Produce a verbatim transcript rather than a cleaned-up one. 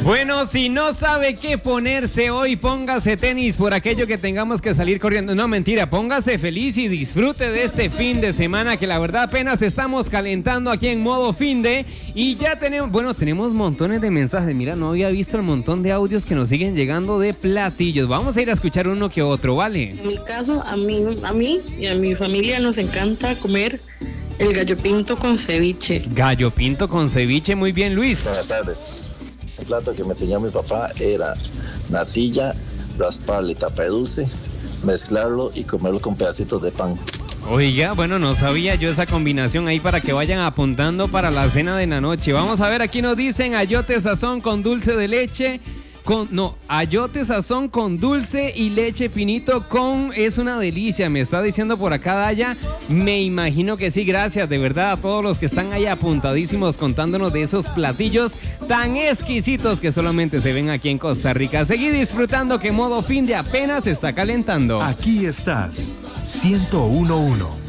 Bueno, si no sabe qué ponerse hoy, póngase tenis por aquello que tengamos que salir corriendo. No, mentira, póngase feliz y disfrute de este fin de semana que la verdad apenas estamos calentando aquí en modo fin de y ya tenemos, bueno, tenemos montones de mensajes. Mira, no había visto el montón de audios que nos siguen llegando de platillos. Vamos a ir a escuchar uno que otro, ¿vale? En mi caso, a mí, a mí y a mi familia nos encanta comer el gallo pinto con ceviche. Gallo pinto con ceviche, muy bien, Luis. Buenas tardes. El plato que me enseñó mi papá era natilla, rasparle tapa de dulce, mezclarlo y comerlo con pedacitos de pan. Oiga, bueno, no sabía yo esa combinación ahí para que vayan apuntando para la cena de la noche. Vamos a ver, aquí nos dicen ayote sazón con dulce de leche. Con, no, ayote sazón con dulce y leche pinito con, es una delicia, me está diciendo por acá Daya, me imagino que sí, gracias de verdad a todos los que están ahí apuntadísimos contándonos de esos platillos tan exquisitos que solamente se ven aquí en Costa Rica. Seguí disfrutando que modo fin de apenas está calentando. Aquí estás, ciento uno punto uno.